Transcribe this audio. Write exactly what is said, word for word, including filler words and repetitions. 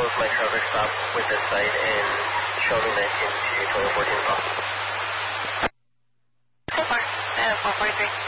close my cover stop with this site and shorten it into total fourteen o'clock. So far, uh, four forty-three.